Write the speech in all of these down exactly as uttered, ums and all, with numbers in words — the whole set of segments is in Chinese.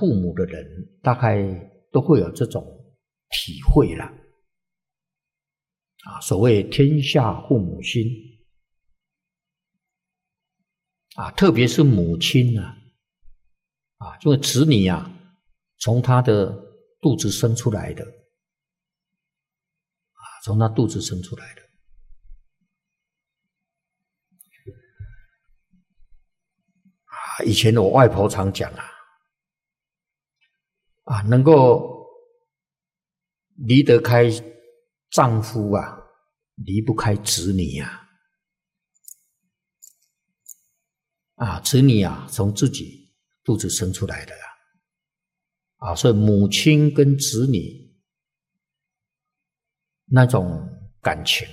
父母的人，大概都会有这种体会啦。啊，所谓天下父母心啊，特别是母亲啊，啊，因为子女啊，从他的肚子生出来的，啊，从他肚子生出来的。啊，以前我外婆常讲啊，啊，能够离得开丈夫啊，离不开子女啊。啊，子女啊，从自己肚子生出来的啊，啊，所以母亲跟子女那种感情，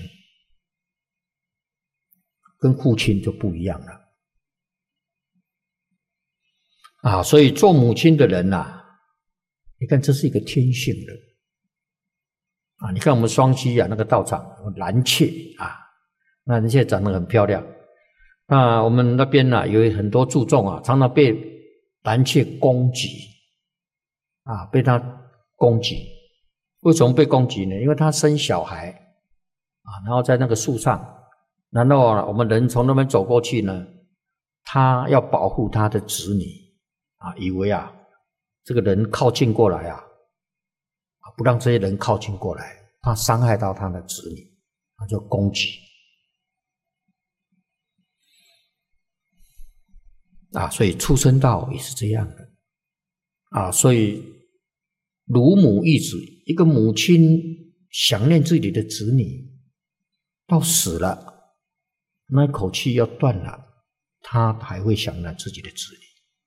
跟父亲就不一样了。啊，所以做母亲的人呐、啊，你看这是一个天性的。啊，你看我们双溪啊，那个道场蓝雀啊，那蓝雀长得很漂亮。那我们那边呢、啊，有很多注重啊，常常被蓝雀攻击啊，被它攻击。为什么被攻击呢？因为它生小孩啊，然后在那个树上，然后啊，我们人从那边走过去呢，它要保护它的子女啊，以为啊，这个人靠近过来啊，不让这些人靠近过来，怕伤害到他的子女，他就攻击。啊，所以畜生道也是这样的。啊，所以乳母一子，一个母亲想念自己的子女，到死了，那口气要断了，他还会想念自己的子女。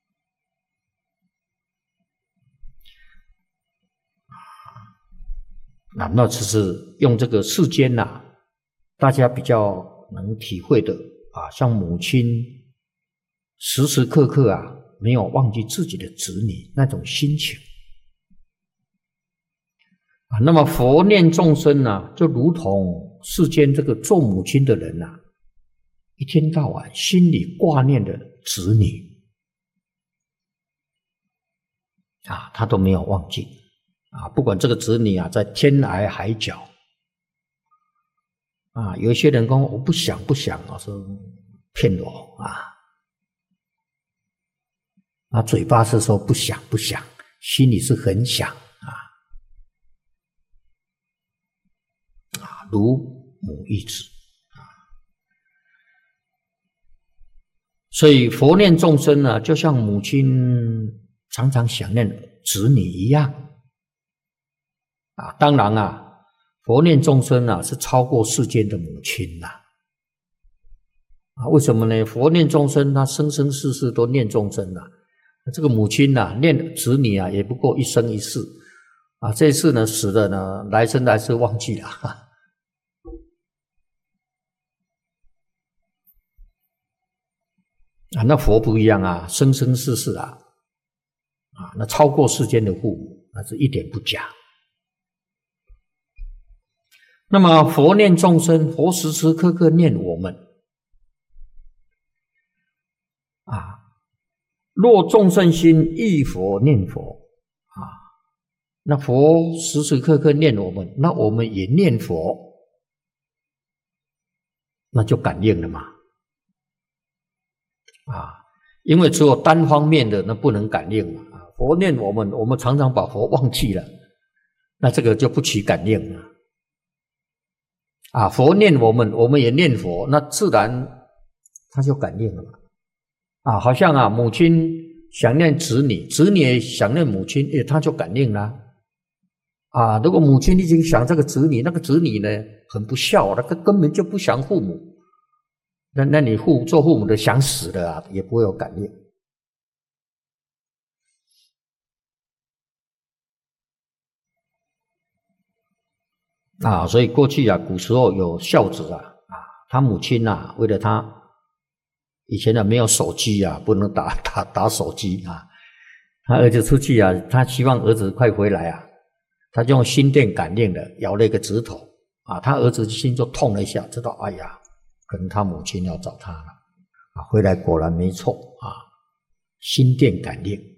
啊，那只是用这个世间呐、啊，大家比较能体会的啊，像母亲时时刻刻啊没有忘记自己的子女那种心情啊。那么佛念众生啊，就如同世间这个做母亲的人啊，一天到晚心里挂念的子女啊，他都没有忘记。啊，不管这个子女啊，在天涯海角啊，有一些人说我不想不想，我说骗我啊，啊，嘴巴是说不想不想，心里是很想啊，啊，如母一子啊，所以佛念众生呢，就像母亲常常想念子女一样。啊，当然啊，佛念众生啊，是超过世间的母亲呐、啊。啊，为什么呢？佛念众生，他生生世世都念众生啊。这个母亲呐、啊，念子女啊，也不过一生一世啊。这一次呢，死了呢，来生来世忘记了。啊，那佛不一样啊，生生世世啊，啊，那超过世间的父母，那是一点不假。那么佛念众生，佛时时刻刻念我们啊。若众生心忆佛念佛啊，那佛时时刻刻念我们，那我们也念佛，那就感应了嘛。啊，因为只有单方面的那不能感应嘛。啊，佛念我们，我们常常把佛忘记了，那这个就不起感应了。啊，佛念我们，我们也念佛，那自然他就感应了嘛。啊，好像啊，母亲想念子女，子女也想念母亲，诶，他就感应了。啊，如果母亲已经想这个子女，那个子女呢很不孝，那个根本就不想父母，那那你父做父母的想死了啊，也不会有感应。啊，所以过去啊，古时候有孝子啊，啊，他母亲啊，为了他，以前啊没有手机啊，不能打打打手机啊，他儿子出去啊，他希望儿子快回来啊，他就用心电感应的咬了一个指头啊，他儿子心就痛了一下，知道哎呀，可能他母亲要找他了啊，回来果然没错啊，心电感应。